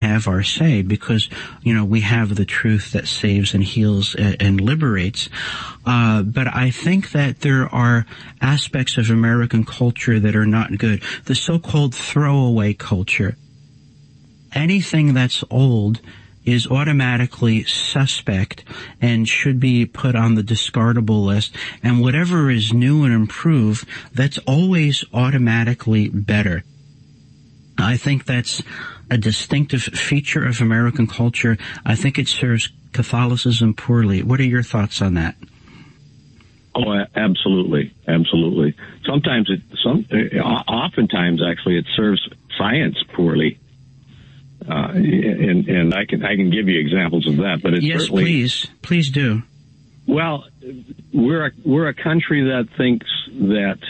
have our say because, we have the truth that saves and heals and liberates. But I think that there are aspects of American culture that are not good. The so-called throwaway culture. Anything that's old is automatically suspect and should be put on the discardable list. And whatever is new and improved, that's always automatically better. I think that's a distinctive feature of American culture. I think it serves Catholicism poorly. What are your thoughts on that? Oh, absolutely. Absolutely. Oftentimes actually it serves science poorly. And I can give you examples of that, but yes, please do. Well, we're a country that thinks that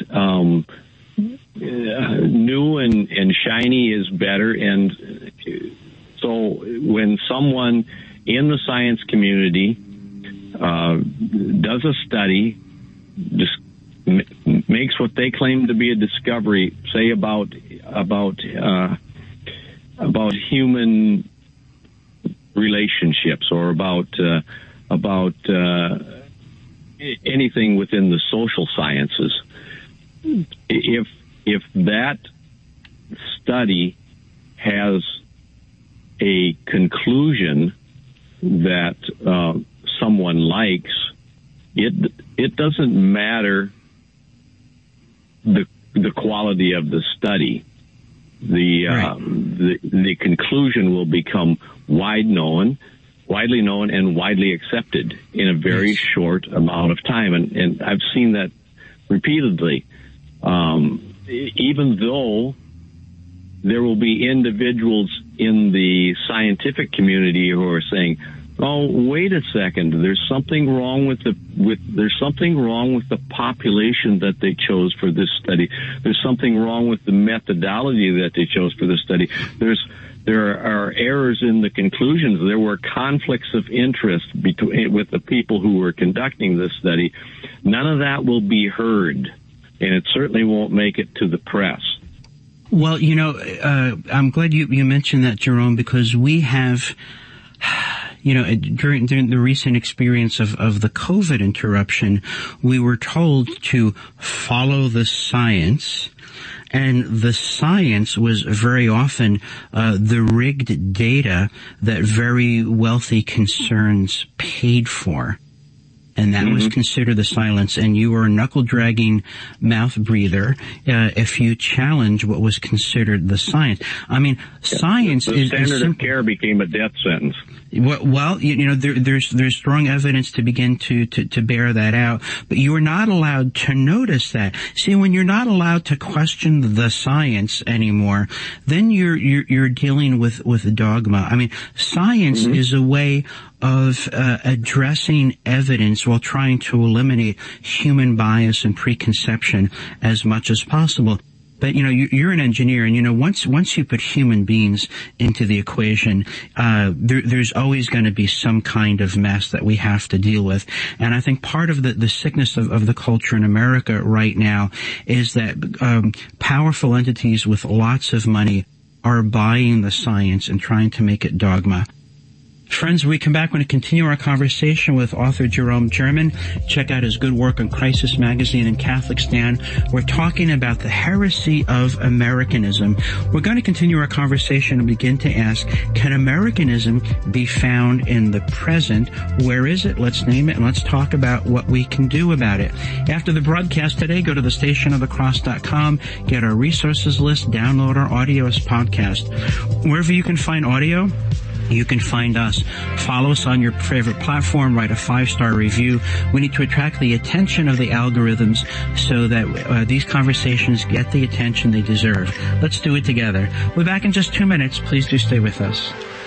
new and shiny is better, and so when someone in the science community does a study, just makes what they claim to be a discovery, say about human relationships or about anything within the social sciences. If that study has a conclusion that someone likes, it doesn't matter the quality of the study. The conclusion will become widely known and widely accepted in a very short amount of time. And I've seen that repeatedly. Even though there will be individuals in the scientific community who are saying, "Oh, wait a second, there's something wrong with the population that they chose for this study. There's something wrong with the methodology that they chose for this study. There are errors in the conclusions. There were conflicts of interest with the people who were conducting this study." None of that will be heard, and it certainly won't make it to the press. Well, I'm glad you mentioned that, Jerome, because we have, during the recent experience of the COVID interruption, we were told to follow the science, and the science was very often the rigged data that very wealthy concerns paid for. And that was considered the silence, and you were a knuckle-dragging mouth breather if you challenge what was considered the science. I mean, science the standard of care became a death sentence. Well, there's strong evidence to begin to bear that out, but you are not allowed to notice that. See, when you're not allowed to question the science anymore, then you're dealing with dogma. I mean, science is a way of addressing evidence while trying to eliminate human bias and preconception as much as possible. But, you're an engineer, and, once you put human beings into the equation, there's always going to be some kind of mess that we have to deal with. And I think part of the sickness of the culture in America right now is that powerful entities with lots of money are buying the science and trying to make it dogma. Friends, when we come back, we're going to continue our conversation with author Jerome German. Check out his good work on Crisis Magazine and Catholic Stand. We're talking about the heresy of Americanism. We're going to continue our conversation and begin to ask, can Americanism be found in the present? Where is it? Let's name it, and let's talk about what we can do about it. After the broadcast today, go to thestationofthecross.com, get our resources list, download our audio as podcast. Wherever you can find audio, you can find us. Follow us on your favorite platform. Write a 5-star review. We need to attract the attention of the algorithms so that these conversations get the attention they deserve. Let's do it together. We're back in just 2 minutes. Please do stay with us.